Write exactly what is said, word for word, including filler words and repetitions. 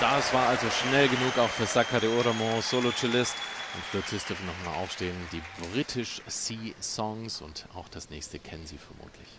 Das war also schnell genug auch für Saka de Oramo, Solo-Cellist. Und Flötist dürfen nochmal aufstehen. Die British Sea Songs und auch das nächste kennen Sie vermutlich.